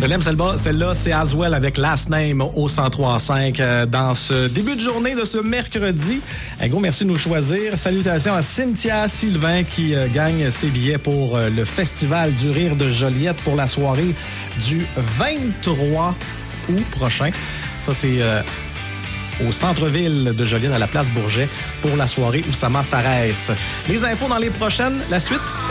Deuxième, celle-là, c'est Aswell avec Last Name au 103.5 dans ce début de journée de ce mercredi. Un gros merci de nous choisir. Salutations à Cynthia Sylvain qui gagne ses billets pour le Festival du Rire de Joliette pour la soirée du 23 août prochain. Ça, c'est au centre-ville de Joliette, à la place Bourget, pour la soirée Oussama Fares. Les infos dans les prochaines, la suite...